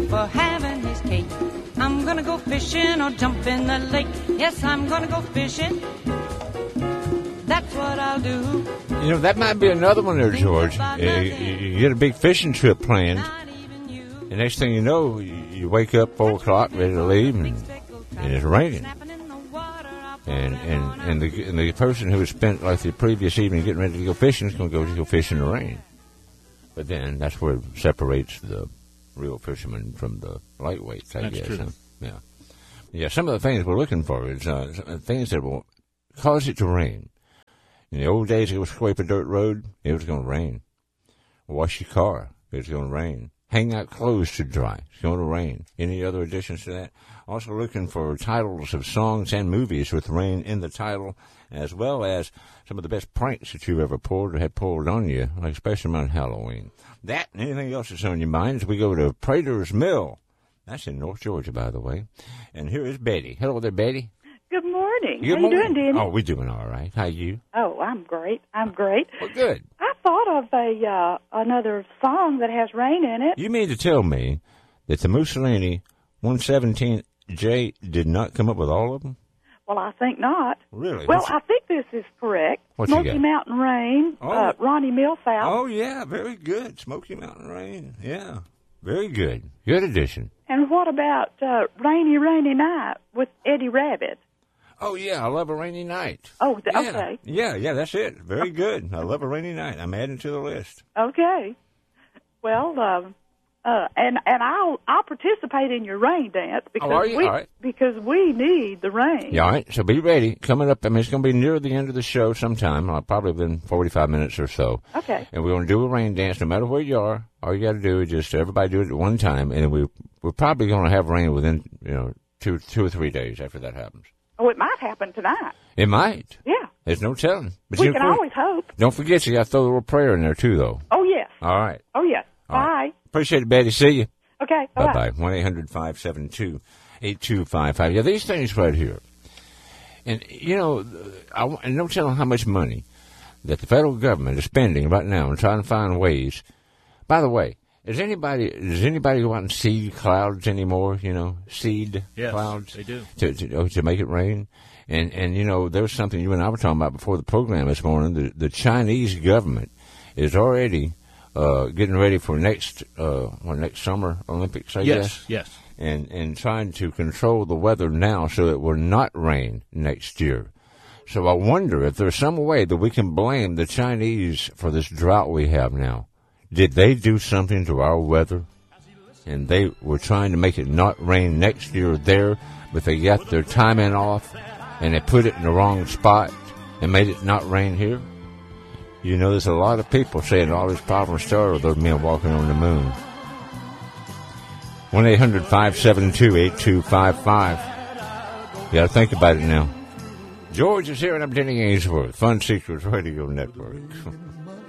for having his cake. I'm gonna go fishing or jump in the lake. Yes, I'm gonna go fishing. That's what I'll do. You know, that might be another one there, George. You get a big fishing trip planned. The next thing you know, you wake up 4 o'clock, ready to leave, and it's raining. And the person who has spent like the previous evening getting ready to go fishing is going to go fish in the rain. But then that's where it separates the real fishermen from the lightweights, I guess. True. Huh? Yeah. Some of the things we're looking for is things that will cause it to rain. In the old days, it was scrape a dirt road. It was going to rain. Wash your car. It was going to rain. Hang out clothes to dry. It's going to rain. Any other additions to that? Also looking for titles of songs and movies with rain in the title, as well as some of the best pranks that you've ever pulled or had pulled on you, like especially around Halloween. That and anything else that's on your mind as we go to Prater's Mill. That's in North Georgia, by the way. And here is Betty. Hello there, Betty. Good morning. Good How morning. you doing, Danny? Oh, we're doing all right. How you? Oh, I'm great. Well, good. I thought of another song that has rain in it. You mean to tell me that the Mussolini 117J did not come up with all of them? Well, I think not. Really? Well, I think this is correct. What you Smoky got? Mountain Rain, Oh. Ronnie Milsap. Oh, yeah, very good. Smoky Mountain Rain. Yeah, very good. Good addition. And what about Rainy, Rainy Night with Eddie Rabbit? Oh, yeah, I Love a Rainy Night. Oh, Yeah. okay. Yeah, that's it. Very good. I Love a Rainy Night. I'm adding to the list. Okay. Well, and I'll participate in your rain dance because are you? All right. because we need the rain. Yeah, all right, so be ready. Coming up, I mean, it's going to be near the end of the show sometime, probably within 45 minutes or so. Okay. And we're going to do a rain dance no matter where you are. All you got to do is just everybody do it at one time, and we're probably going to have rain within, 2 or 3 days after that happens. Oh, it might happen tonight. It might. Yeah. There's no telling. But We can always hope. Don't forget, you got to throw a little prayer in there, too, though. Oh, yes. All right. Oh, yes. All Bye. right. Appreciate it, Betty. See you. Okay. Bye-bye. Bye-bye. 1-800-572-8255. Yeah, these things right here. And, and don't tell them how much money that the federal government is spending right now and trying to find ways. By the way, does anybody go out and seed clouds anymore? Seed clouds? They do. To make it rain? And there's something you and I were talking about before the program this morning. The Chinese government is already getting ready for next summer Olympics, I guess. Yes. And trying to control the weather now so it will not rain next year. So I wonder if there's some way that we can blame the Chinese for this drought we have now. Did they do something to our weather? And they were trying to make it not rain next year there, but they got their timing off, and they put it in the wrong spot and made it not rain here? There's a lot of people saying all this problem started with those men walking on the moon. 1-800-572-8255. You got to think about it now. George is here, and I'm Denny Ainsworth, Fun Secrets Radio Network.